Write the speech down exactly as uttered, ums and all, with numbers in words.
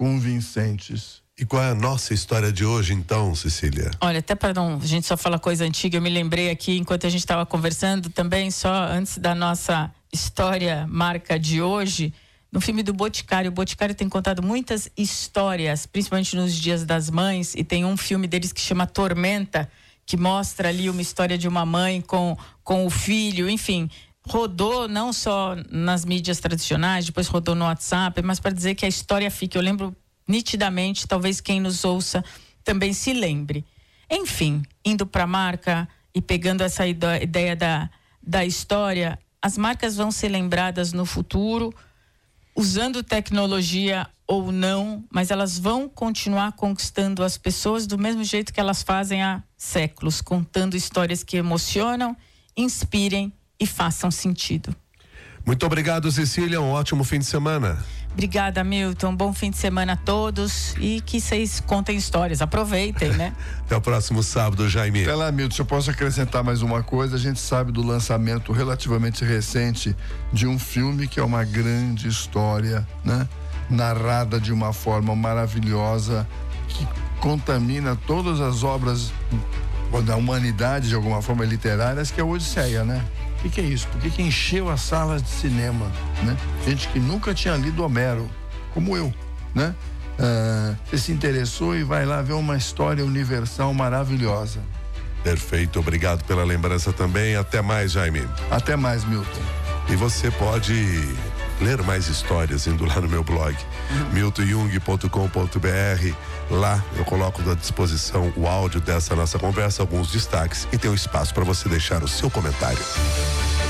convincentes. E qual é a nossa história de hoje, então, Cecília? Olha, até para não, a gente só fala coisa antiga, eu me lembrei aqui, enquanto a gente estava conversando também, só antes da nossa história marca de hoje, no filme do Boticário. O Boticário tem contado muitas histórias, principalmente nos Dias das Mães, e tem um filme deles que chama Tormenta, que mostra ali uma história de uma mãe com, com o filho, enfim, rodou não só nas mídias tradicionais, depois rodou no WhatsApp, mas para dizer que a história fica, eu lembro nitidamente, talvez quem nos ouça também se lembre. Enfim, indo para a marca e pegando essa ideia da, da história, as marcas vão ser lembradas no futuro, usando tecnologia ou não, mas elas vão continuar conquistando as pessoas do mesmo jeito que elas fazem há séculos, contando histórias que emocionam, inspirem e façam sentido. Muito obrigado, Cecília, um ótimo fim de semana. Obrigada, Milton. Bom fim de semana a todos e que vocês contem histórias. Aproveitem, né? Até o próximo sábado, Jaime. Até lá, Milton. Se eu posso acrescentar mais uma coisa, a gente sabe do lançamento relativamente recente de um filme que é uma grande história, né? Narrada de uma forma maravilhosa, que contamina todas as obras da humanidade, de alguma forma literárias, que é a Odisseia, né? O que, que é isso? Por que que encheu as salas de cinema, né? Gente que nunca tinha lido Homero, como eu, né? Ah, você se interessou e vai lá ver uma história universal maravilhosa. Perfeito, obrigado pela lembrança também. Até mais, Jaime. Até mais, Milton. E você pode ler mais histórias indo lá no meu blog, uhum. milton jung ponto com ponto b r. Lá eu coloco à disposição o áudio dessa nossa conversa, alguns destaques, e tem um espaço para você deixar o seu comentário.